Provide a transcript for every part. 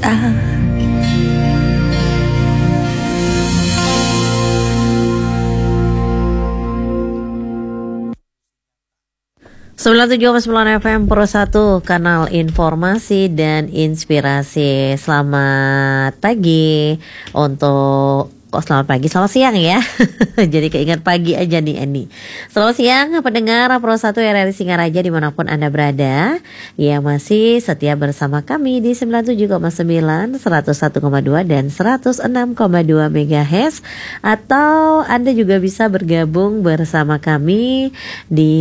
97,9 FM Pro 1, kanal informasi dan inspirasi. Selamat pagi untuk selamat pagi, selamat siang ya. Jadi keingat pagi aja nih Eni. Selamat siang pendengar Pro 1 RRI Singaraja dimanapun Anda berada, yang masih setia bersama kami di 97,9, 101,2 dan 106,2 MHz. Atau Anda juga bisa bergabung bersama kami di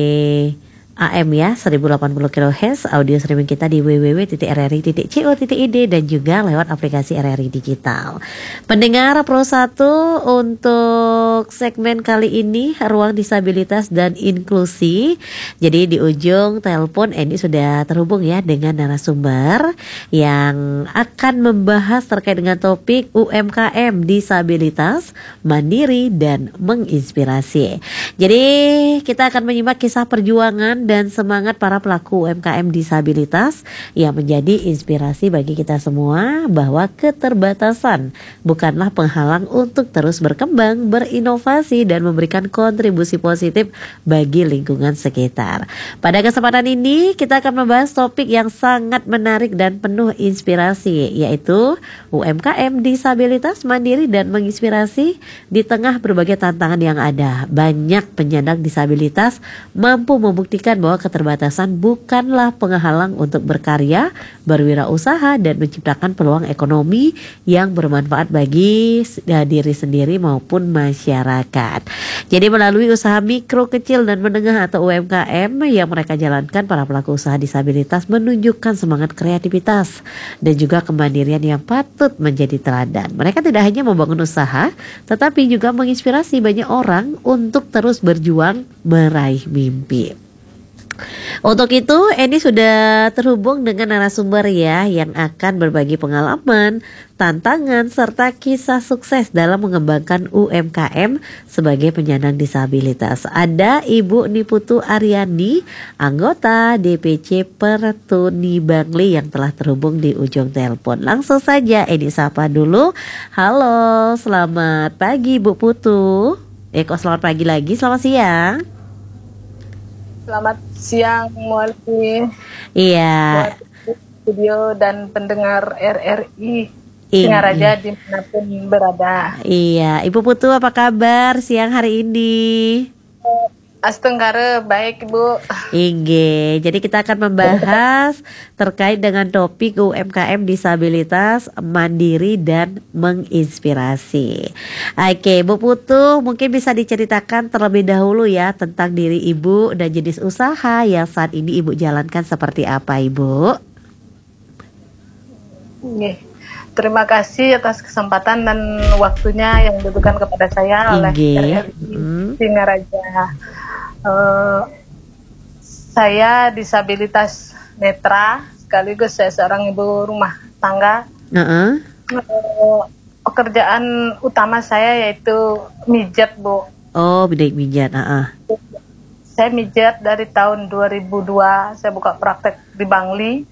AM ya, 1080 kHz, audio streaming kita di www.rri.co.id dan juga lewat aplikasi RRI Digital. Pendengar Pro 1, untuk segmen kali ini ruang disabilitas dan inklusi. Jadi di ujung telepon ini sudah terhubung ya dengan narasumber yang akan membahas terkait dengan topik UMKM disabilitas, mandiri dan menginspirasi. Jadi kita akan menyimak kisah perjuangan dan semangat para pelaku UMKM disabilitas yang menjadi inspirasi bagi kita semua bahwa keterbatasan bukanlah penghalang untuk terus berkembang, berinovasi dan memberikan kontribusi positif bagi lingkungan sekitar. Pada kesempatan ini kita akan membahas topik yang sangat menarik dan penuh inspirasi, yaitu UMKM disabilitas, mandiri dan menginspirasi di tengah berbagai tantangan yang ada. Banyak penyandang disabilitas mampu membuktikan bahwa keterbatasan bukanlah penghalang untuk berkarya, berwirausaha dan menciptakan peluang ekonomi yang bermanfaat bagi diri sendiri maupun masyarakat. Jadi melalui usaha mikro, kecil dan menengah atau UMKM yang mereka jalankan, para pelaku usaha disabilitas menunjukkan semangat kreativitas dan juga kemandirian yang patut menjadi teladan. Mereka tidak hanya membangun usaha, tetapi juga menginspirasi banyak orang untuk terus berjuang meraih mimpi. Untuk itu, Eni sudah terhubung dengan narasumber ya, yang akan berbagi pengalaman, tantangan, serta kisah sukses dalam mengembangkan UMKM sebagai penyandang disabilitas. Ada Ibu Niputu Aryani, anggota DPC Pertuni Bangli yang telah terhubung di ujung telepon. Langsung saja Eni sapa dulu. Halo, selamat pagi Bu Putu. Selamat pagi lagi, selamat siang. Selamat siang, Mualfi. Iya. Studio dan pendengar RRI Singaraja dimanapun berada. Iya, Ibu Putu apa kabar siang hari ini? Astenggara baik Ibu. Inge, jadi kita akan membahas terkait dengan topik UMKM disabilitas, mandiri dan menginspirasi. Oke, Bu Putu mungkin bisa diceritakan terlebih dahulu ya tentang diri Ibu dan jenis usaha yang saat ini Ibu jalankan seperti apa Ibu? Terima kasih atas kesempatan dan waktunya yang diberikan kepada saya oleh RRI Singaraja. Saya disabilitas netra, sekaligus saya seorang ibu rumah tangga. Pekerjaan utama saya yaitu mijat, Bu. Oh, bidang mijat. Saya mijat dari tahun 2002. Saya buka praktek di Bangli.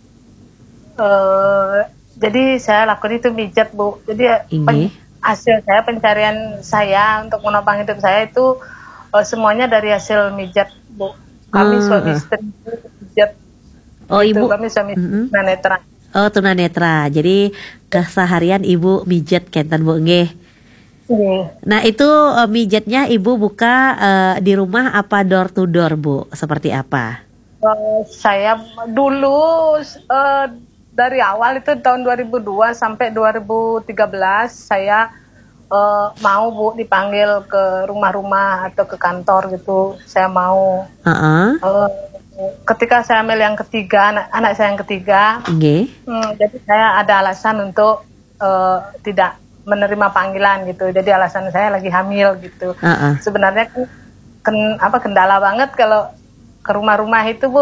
Jadi saya lakukan itu mijat, Bu. Jadi hasil saya, pencarian saya untuk menopang hidup saya itu semuanya dari hasil mijat, Bu. Kami suami istri mijat. Oh, gitu. Ibu. Kami suami tunanetra. Oh, tunanetra. Jadi keseharian Ibu mijat kenten, Bu, nggih. Nah, itu mijatnya Ibu buka di rumah apa door to door, Bu? Seperti apa? Saya dulu dari awal itu tahun 2002 sampai 2013 saya mau, Bu, dipanggil ke rumah-rumah atau ke kantor gitu. Saya mau. Ketika saya ambil yang ketiga, anak saya yang ketiga, jadi saya ada alasan untuk tidak menerima panggilan gitu. Jadi alasan saya lagi hamil gitu. Sebenarnya kendala banget kalau ke rumah-rumah itu, Bu.